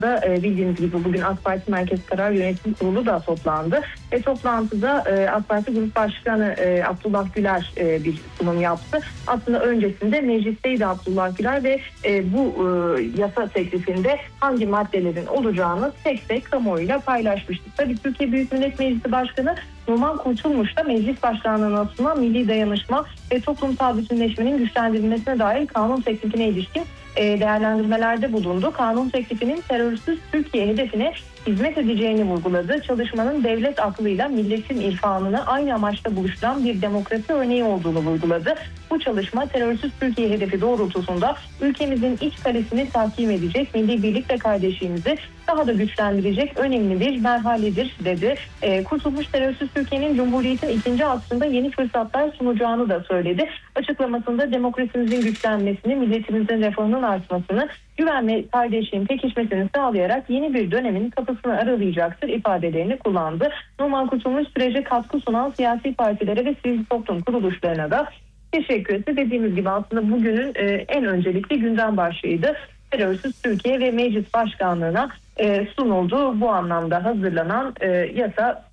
Bildiğiniz gibi bugün AK Parti Merkez Karar Yönetim Kurulu da toplandı. Toplantıda AK Parti Grup Başkanı Abdullah Güler bir sunum yaptı. Aslında öncesinde meclisteydi Abdullah Güler ve bu yasa teklifinde hangi maddelerin olacağını tek tek kamuoyuyla paylaşmıştı. Tabii Türkiye Büyük Millet Meclisi Başkanı Numan Kurtulmuş da meclis başkanlığına sunulan milli dayanışma ve toplumsal bütünleşmenin güçlendirilmesine dair kanun teklifine ilişkin değerlendirmelerde bulundu. Kanun teklifinin terörsüz Türkiye hedefine hizmet edeceğini vurguladı. Çalışmanın devlet aklıyla milletin irfanını aynı amaçta buluşturan bir demokrasi örneği olduğunu vurguladı. Bu çalışma terörsüz Türkiye hedefi doğrultusunda ülkemizin iç kalesini tahkim edecek, milli birlik ve kardeşliğimizi daha da güçlendirecek önemli bir merhaledir dedi. Kurtulmuş terörsüz Türkiye'nin Cumhuriyet'in ikinci asrında yeni fırsatlar sunacağını da söyledi. Açıklamasında demokrasimizin güçlenmesini, milletimizin refahının artmasını, güven ve kardeşliğin pekişmesini sağlayarak yeni bir dönemin kapısını aralayacaktır ifadelerini kullandı. Numan Kurtulmuş sürece katkı sunan siyasi partilere ve sivil toplum kuruluşlarına da teşekkür etti. Dediğimiz gibi aslında bugünün en öncelikli gündem başlığıydı. Terörsüz Türkiye ve Meclis Başkanlığı'na sunuldu. Bu anlamda hazırlanan yasa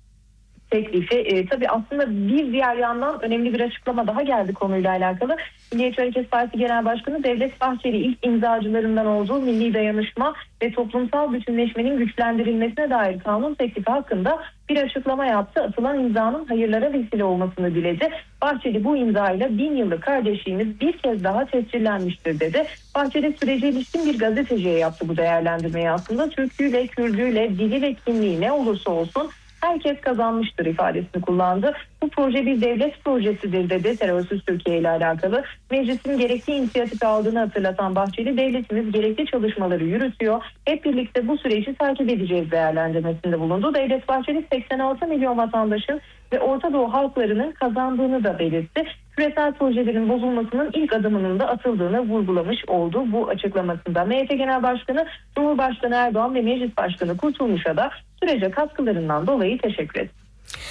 teklifi. Tabii aslında bir diğer yandan önemli bir açıklama daha geldi konuyla alakalı. Milliyetçi Hareket Partisi Genel Başkanı Devlet Bahçeli ilk imzacılarından olduğu milli dayanışma ve toplumsal bütünleşmenin güçlendirilmesine dair kanun teklifi hakkında bir açıklama yaptı. Atılan imzanın hayırlara vesile olmasını diledi. Bahçeli bu imzayla 1000 yıllık kardeşliğimiz bir kez daha tescillenmiştir dedi. Bahçeli sürece ilişkin bir gazeteciye yaptı bu değerlendirmeyi aslında. Türküyle, Kürdüyle, dili ve kimliği ne olursa olsun herkes kazanmıştır ifadesini kullandı. Bu proje bir devlet projesidir dedi terörsüz Türkiye ile alakalı. Meclisin gerekli inisiyatifi aldığını hatırlatan Bahçeli, devletimiz gerekli çalışmaları yürütüyor. Hep birlikte bu süreci takip edeceğiz değerlendirmesinde bulundu. Devlet Bahçeli 86 milyon vatandaşın ve Orta Doğu halklarının kazandığını da belirtti. Küresel projelerin bozulmasının ilk adımının da atıldığını vurgulamış oldu bu açıklamasında. MHP Genel Başkanı Cumhurbaşkanı Erdoğan ve Meclis Başkanı Kurtulmuş'a da sürece katkılarından dolayı teşekkür etti.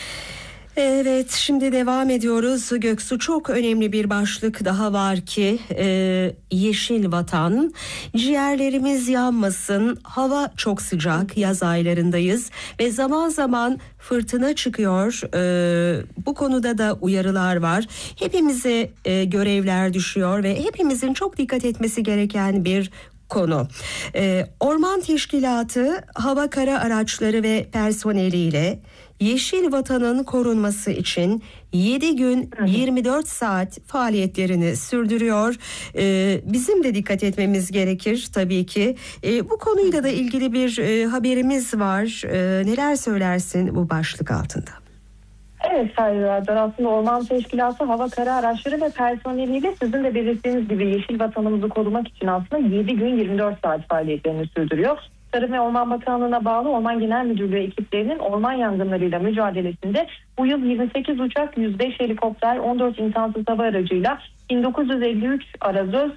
Evet, şimdi devam ediyoruz. Göksu, çok önemli bir başlık daha var ki yeşil vatan. Ciğerlerimiz yanmasın. Hava çok sıcak, yaz aylarındayız ve zaman zaman fırtına çıkıyor. Bu konuda da uyarılar var. Hepimize görevler düşüyor ve hepimizin çok dikkat etmesi gereken bir konu. Orman Teşkilatı hava kara araçları ve personeliyle yeşil vatanın korunması için 7 gün 24 saat faaliyetlerini sürdürüyor. Bizim de dikkat etmemiz gerekir tabii ki. Bu konuyla da ilgili bir haberimiz var. Neler söylersin bu başlık altında? Evet Sayın aslında Orman Teşkilatı hava kara araçları ve personeliyle sizin de belirttiğiniz gibi yeşil vatanımızı korumak için aslında 7 gün 24 saat faaliyetlerini sürdürüyor. Tarım ve Orman Bakanlığı'na bağlı Orman Genel Müdürlüğü ekiplerinin orman yangınlarıyla mücadelesinde bu yıl 28 uçak, 105 helikopter, 14 insansız hava aracıyla 1953 arazöz,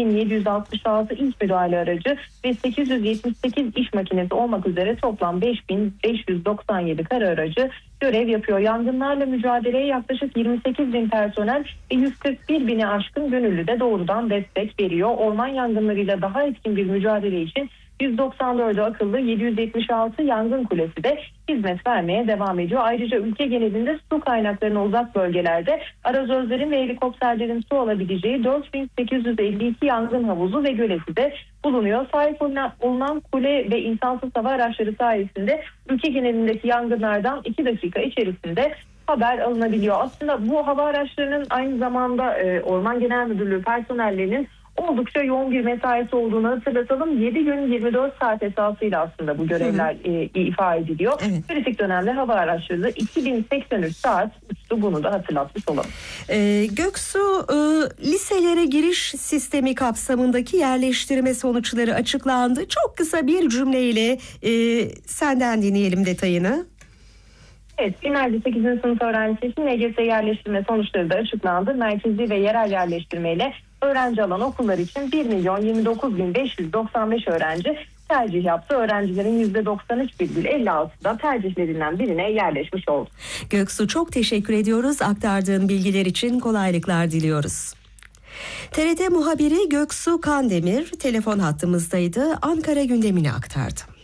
2766 ilk müdahale aracı ve 878 iş makinesi olmak üzere toplam 5597 kara aracı görev yapıyor. Yangınlarla mücadeleye yaklaşık 28.000 personel ve 141.000'e aşkın gönüllü de doğrudan destek veriyor. Orman yangınlarıyla daha etkin bir mücadele için 194'ü akıllı, 776 yangın kulesi de hizmet vermeye devam ediyor. Ayrıca ülke genelinde su kaynaklarına uzak bölgelerde arazözlerin ve helikopterlerin su alabileceği 4852 yangın havuzu ve göleti de bulunuyor. Sahip olunan kule ve insansız hava araçları sayesinde ülke genelindeki yangınlardan 2 dakika içerisinde haber alınabiliyor. Aslında bu hava araçlarının aynı zamanda Orman Genel Müdürlüğü personellerinin oldukça yoğun bir mesaisi olduğunu hatırlatalım. 7 gün 24 saat esasıyla aslında bu görevler ifa ediliyor. Evet. Kritik dönemde hava araçları 2083 saat uçtu, bunu da hatırlatmış olalım. Göksu, liselere giriş sistemi kapsamındaki yerleştirme sonuçları açıklandı. Çok kısa bir cümleyle senden dinleyelim detayını. Evet, finalde 8. sınıf öğrencisi için LGS yerleştirme sonuçları da açıklandı. Merkezi ve yerel yerleştirmeyle öğrenci alan okullar için 1.029.595 öğrenci tercih yaptı. Öğrencilerin %93,56'da tercihlerinden birine yerleşmiş oldu. Göksu, çok teşekkür ediyoruz. Aktardığın bilgiler için kolaylıklar diliyoruz. TRT muhabiri Göksu Kandemir telefon hattımızdaydı. Ankara gündemini aktardı.